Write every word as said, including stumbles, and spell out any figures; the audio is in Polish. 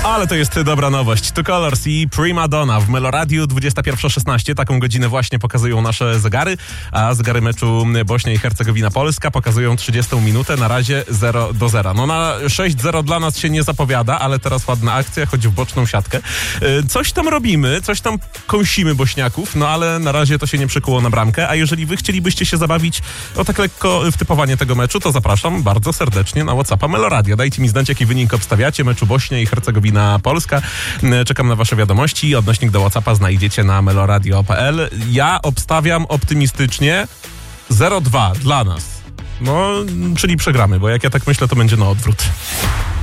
Ale to jest dobra nowość. Two Colors i Prima Donna w Meloradiu dwudziesta pierwsza szesnaście. Taką godzinę właśnie pokazują nasze zegary, a zegary meczu Bośnia i Hercegowina-Polska pokazują trzydziestą minutę, na razie zero do zera. No na sześć zero dla nas się nie zapowiada, ale teraz ładna akcja, chodzi w boczną siatkę. Coś tam robimy, coś tam kąsimy bośniaków, no ale na razie to się nie przykuło na bramkę, a jeżeli wy chcielibyście się zabawić o tak lekko w typowanie tego meczu, to zapraszam bardzo serdecznie na WhatsAppa Meloradia. Dajcie mi znać, jaki wynik obstawiacie meczu Bośnia i Hercegowina-Polska. Czekam na wasze wiadomości. Odnośnik do WhatsAppa znajdziecie na meloradio kropka p l. Ja obstawiam optymistycznie zero dwa dla nas. No, czyli przegramy, bo jak ja tak myślę, to będzie na odwrót.